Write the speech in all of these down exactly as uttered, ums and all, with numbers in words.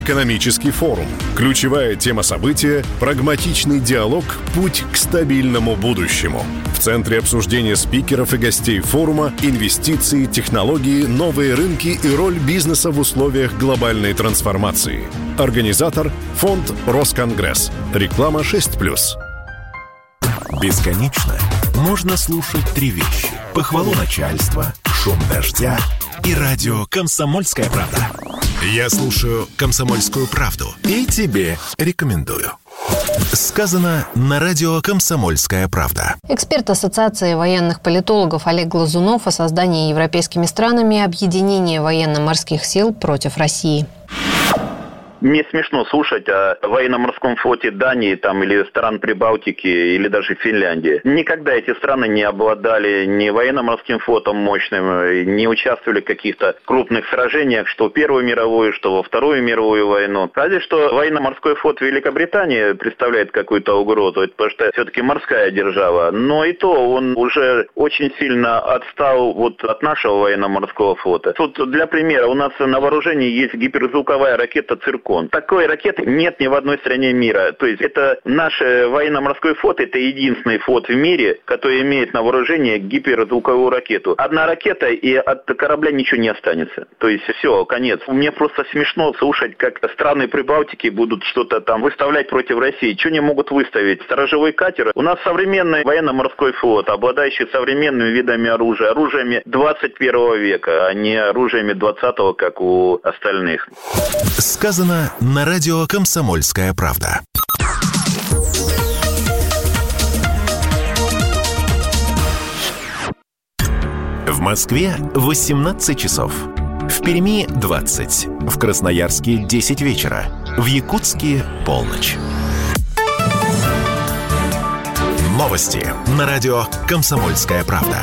Экономический форум. Ключевая тема события – прагматичный диалог «Путь к стабильному будущему». В центре обсуждения спикеров и гостей форума инвестиции, технологии, новые рынки и роль бизнеса в условиях глобальной трансформации. Организатор – Фонд Росконгресс. Реклама шесть плюс. Бесконечно можно слушать три вещи: похвалу начальства, шум дождя и радио «Комсомольская правда». Я слушаю «Комсомольскую правду» и тебе рекомендую. Сказано на радио «Комсомольская правда». Эксперт Ассоциации военных политологов Олег Глазунов о создании европейскими странами объединения военно-морских сил против России. Мне смешно слушать о военно-морском флоте Дании там, или стран Прибалтики, или даже Финляндии. Никогда эти страны не обладали ни военно-морским флотом мощным, не участвовали в каких-то крупных сражениях, что в Первую мировую, что во Вторую мировую войну. Разве что военно-морской флот Великобритании представляет какую-то угрозу, потому что все-таки морская держава. Но и то он уже очень сильно отстал вот от нашего военно-морского флота. Тут для примера, у нас на вооружении есть гиперзвуковая ракета «Циркон». Такой ракеты нет ни в одной стране мира. То есть это наш военно-морской флот, это единственный флот в мире, который имеет на вооружении гиперзвуковую ракету. Одна ракета, и от корабля ничего не останется. То есть все, конец. Мне просто смешно слушать, как страны Прибалтики будут что-то там выставлять против России. Что они могут выставить? Сторожевой катер? У нас современный военно-морской флот, обладающий современными видами оружия, оружиями двадцать первого века, а не оружиями двадцатого, как у остальных. Сказано на радио «Комсомольская правда». В Москве восемнадцать часов. В Перми двадцать. В Красноярске десять вечера. В Якутске полночь. Новости на радио «Комсомольская правда».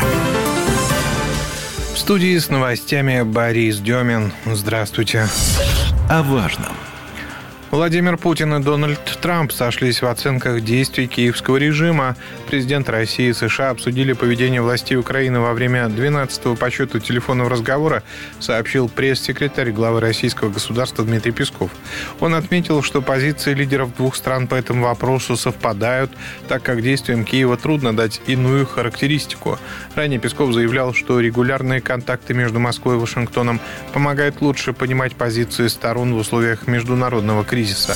В студии с новостями Борис Демин. Здравствуйте. О важном. Владимир Путин и Дональд Трамп сошлись в оценках действий киевского режима. Президент России и США обсудили поведение властей Украины во время двенадцатого по счету телефонного разговора, сообщил пресс-секретарь главы российского государства Дмитрий Песков. Он отметил, что позиции лидеров двух стран по этому вопросу совпадают, так как действиям Киева трудно дать иную характеристику. Ранее Песков заявлял, что регулярные контакты между Москвой и Вашингтоном помогают лучше понимать позиции сторон в условиях международного кризиса. Кризиса.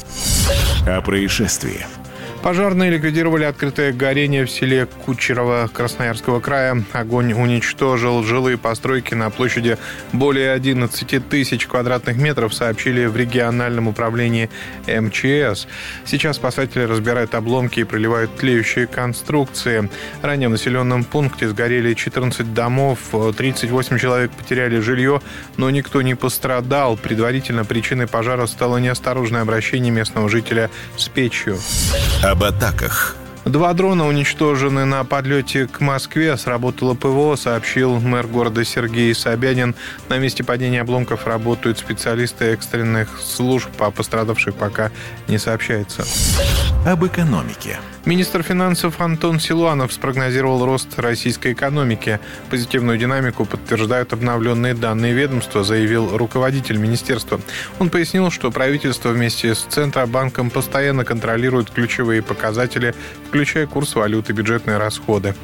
О происшествии. Пожарные ликвидировали открытое горение в селе Кучерово Красноярского края. Огонь уничтожил жилые постройки на площади более одиннадцать тысяч квадратных метров, сообщили в региональном управлении эм че эс. Сейчас спасатели разбирают обломки и проливают тлеющие конструкции. Ранее в населенном пункте сгорели четырнадцать домов, тридцать восемь человек потеряли жилье, но никто не пострадал. Предварительно причиной пожара стало неосторожное обращение местного жителя с печью. Об атаках. Два дрона уничтожены на подлете к Москве. Сработало ПВО, сообщил мэр города Сергей Собянин. На месте падения обломков работают специалисты экстренных служб, а пострадавших пока не сообщается. Об экономике. Министр финансов Антон Силуанов спрогнозировал рост российской экономики. Позитивную динамику подтверждают обновленные данные ведомства, заявил руководитель министерства. Он пояснил, что правительство вместе с Центробанком постоянно контролирует ключевые показатели, включая курс валюты и бюджетные расходы.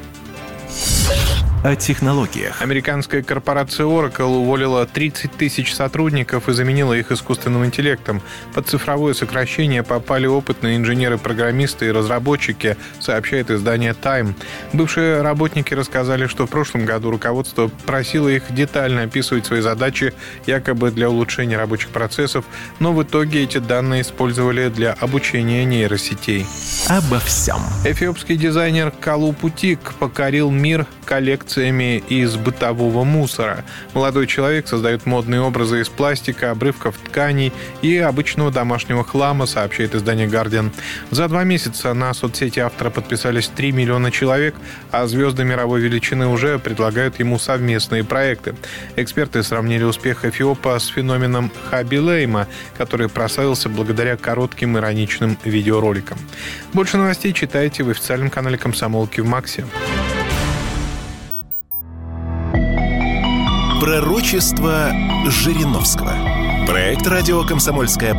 О технологиях. Американская корпорация Oracle уволила тридцать тысяч сотрудников и заменила их искусственным интеллектом. Под цифровое сокращение попали опытные инженеры-программисты и разработчики, сообщает издание Time. Бывшие работники рассказали, что в прошлом году руководство просило их детально описывать свои задачи, якобы для улучшения рабочих процессов, но в итоге эти данные использовали для обучения нейросетей. Обо всем. Эфиопский дизайнер Калу Путик покорил мир коллекциями из бытового мусора. Молодой человек создает модные образы из пластика, обрывков тканей и обычного домашнего хлама, сообщает издание Guardian. За два месяца на соцсети автора подписались три миллиона человек, а звезды мировой величины уже предлагают ему совместные проекты. Эксперты сравнили успех Эфиопа с феноменом Хаби Лейма, который прославился благодаря коротким ироничным видеороликам. Больше новостей читайте в официальном канале «Комсомолки» в Максе. Пророчество Жириновского. Проект радио «Комсомольская